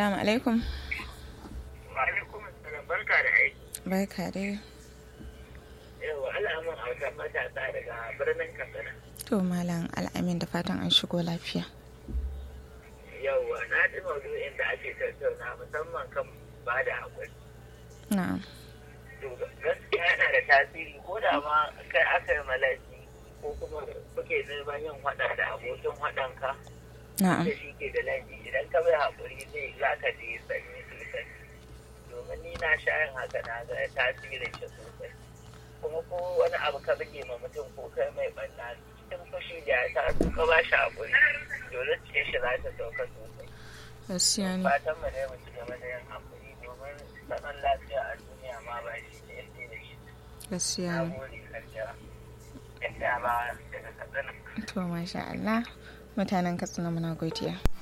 Assalamu alaikum. Wa alaikum assalam, barka da aiki. Barka dai. Yawwa al'amun a wajen matasa daga birnin Katsina. To Malam Al'amin da fatan an shigo lafiya. Yawwa na ji maudu'in da ake tattauna musamman kan ba da haƙuri. Na'am. To gaskiya yana da tasiri ko da ma kai aka yi malaki ko kuma kuke neman yin faɗa da abokin faɗanka. Na'am. Da shi ke da laifi idan ka bai haƙuri zai za ka je sanyi sosai. Domin ni na sha yin haka na ga tasirin shi sosai. Kuma ko wani abu ka buge ma mutum ko kai mai ɓanna cikin fushi da ya taso ka ba shi haƙuri dole ce shi za ta sauka sosai. Gaskiya ne. Fatan mu dai mu ci gaba da yin haƙuri domin zaman lafiya a duniya ma ba shi ne yake da shi. Gaskiya Na ne. gode Kajiya. Yadda ba daga Katsina. To masha Allah. Mutanen Katsina muna godiya.